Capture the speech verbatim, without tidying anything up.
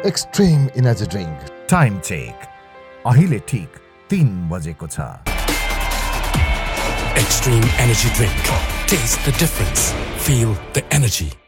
Extreme energy drink. Time check अहिले ठीक तीन बजेको छ। Extreme energy drink. Taste the difference. Feel the energy.